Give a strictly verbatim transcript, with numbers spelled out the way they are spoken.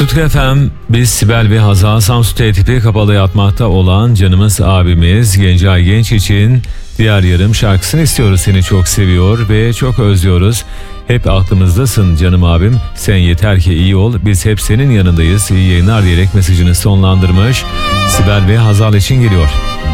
Utku efendim, biz Sibel ve Hazal Samsun T-tipi kapalı yatmakta olan canımız abimiz Gencay Genç için Diğer Yarım şarkısını istiyoruz. Seni çok seviyor ve çok özlüyoruz. Hep aklımızdasın canım abim. Sen yeter ki iyi ol. Biz hep senin yanındayız. İyi yayınlar diyerek mesajını sonlandırmış. Sibel ve Hazal için geliyor.